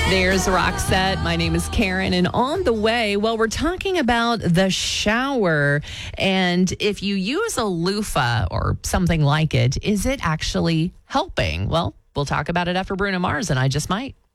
There's Roxette. My name is Karen. And on the way, well, we're talking about the shower. And if you use a loofah or something like it, is it actually helping? Well, we'll talk about it after Bruno Mars and I Just Might.